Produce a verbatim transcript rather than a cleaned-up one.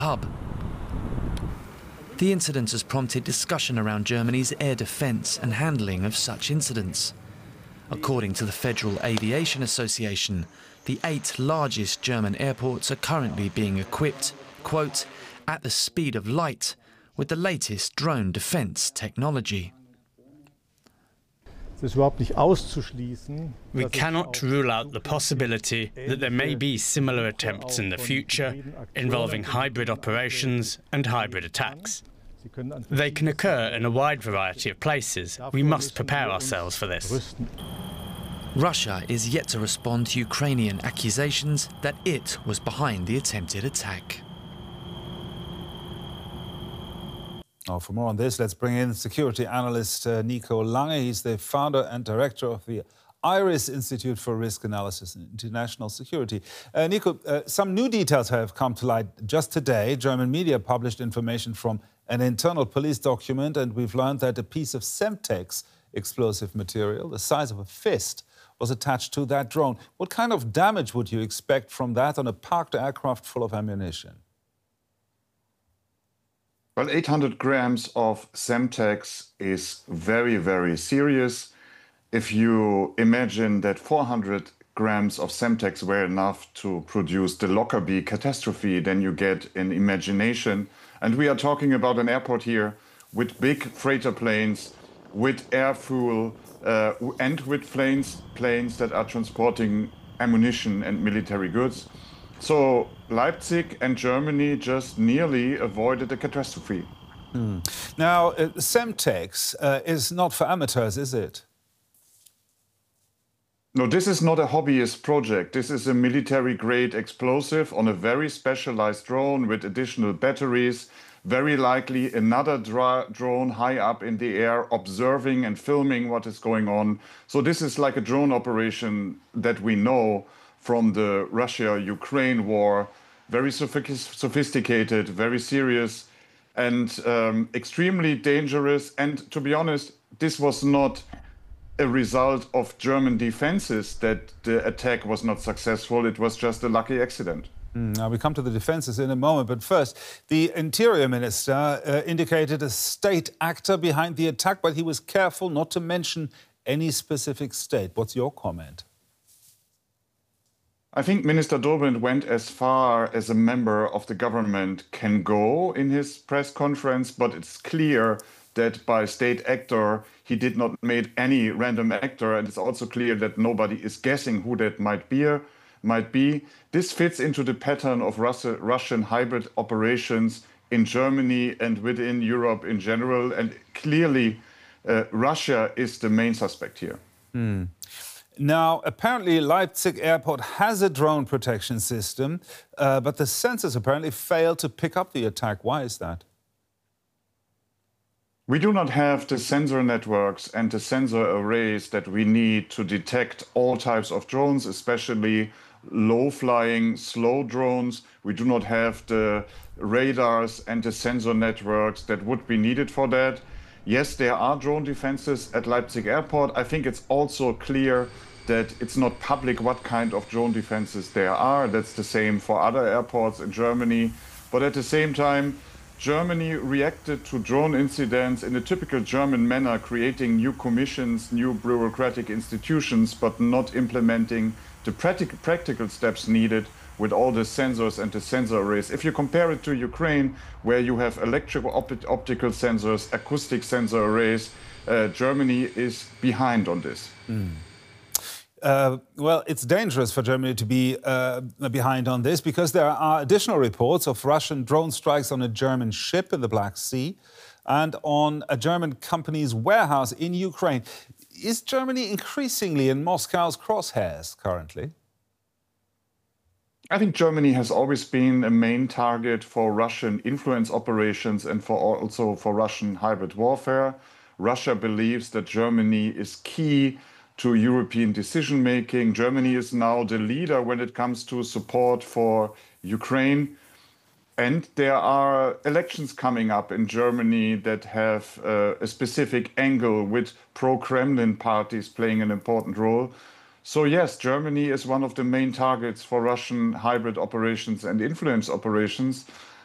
hub. The incident has prompted discussion around Germany's air defence and handling of such incidents. According to the Federal Aviation Association, the eight largest German airports are currently being equipped, quote, at the speed of light, with the latest drone defence technology. We cannot rule out the possibility that there may be similar attempts in the future involving hybrid operations and hybrid attacks. They can occur in a wide variety of places. We must prepare ourselves for this. Russia is yet to respond to Ukrainian accusations that it was behind the attempted attack. Oh, for more on this, let's bring in security analyst uh, Nico Lange. He's the founder and director of the IRIS Institute for Risk Analysis and International Security. Uh, Nico, uh, some new details have come to light just today. German media published information from an internal police document, and we've learned that a piece of Semtex explosive material, the size of a fist, was attached to that drone. What kind of damage would you expect from that on a parked aircraft full of ammunition? Well, eight hundred grams of Semtex is very, very serious. If you imagine that four hundred grams of Semtex were enough to produce the Lockerbie catastrophe, then you get an imagination. And we are talking about an airport here with big freighter planes, with air fuel, uh, and with planes, planes that are transporting ammunition and military goods. So Leipzig and Germany just nearly avoided a catastrophe. Hmm. Now, uh, Semtex uh, is not for amateurs, is it? No, this is not a hobbyist project. This is a military-grade explosive on a very specialized drone with additional batteries, very likely another dra drone high up in the air observing and filming what is going on. So this is like a drone operation that we know from the Russia-Ukraine war, very sophisticated, very serious, and um, extremely dangerous. And to be honest, this was not a result of German defenses that the attack was not successful. It was just a lucky accident. Mm, now we come to the defenses in a moment, but first, the Interior Minister uh, indicated a state actor behind the attack, but he was careful not to mention any specific state. What's your comment? I think Minister Dobrindt went as far as a member of the government can go in his press conference, but it's clear that by state actor, he did not make any random actor, and it's also clear that nobody is guessing who that might be. Might be. This fits into the pattern of Russia, Russian hybrid operations in Germany and within Europe in general, and clearly uh, Russia is the main suspect here. Mm. Now, apparently Leipzig Airport has a drone protection system, uh, but the sensors apparently failed to pick up the attack. Why is that? We do not have the sensor networks and the sensor arrays that we need to detect all types of drones, especially low-flying, slow drones. We do not have the radars and the sensor networks that would be needed for that. Yes, there are drone defenses at Leipzig Airport. I think it's also clear that it's not public what kind of drone defenses there are. That's the same for other airports in Germany. But at the same time, Germany reacted to drone incidents in a typical German manner, creating new commissions, new bureaucratic institutions, but not implementing the practical, practical steps needed with all the sensors and the sensor arrays. If you compare it to Ukraine, where you have electrical op optical sensors, acoustic sensor arrays, uh, Germany is behind on this. Mm. Uh, well, it's dangerous for Germany to be uh, behind on this because there are additional reports of Russian drone strikes on a German ship in the Black Sea and on a German company's warehouse in Ukraine. Is Germany increasingly in Moscow's crosshairs currently? I think Germany has always been a main target for Russian influence operations and for also for Russian hybrid warfare. Russia believes that Germany is key to European decision-making. Germany is now the leader when it comes to support for Ukraine. And there are elections coming up in Germany that have uh, a specific angle with pro-Kremlin parties playing an important role. So yes, Germany is one of the main targets for Russian hybrid operations and influence operations.